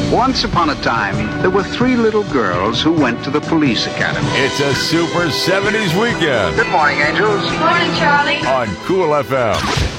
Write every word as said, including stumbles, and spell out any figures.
Once upon a time, there were three little girls who went to the police academy. It's a Super seventies weekend Good morning, angels. Morning, Charlie. on Cool F M.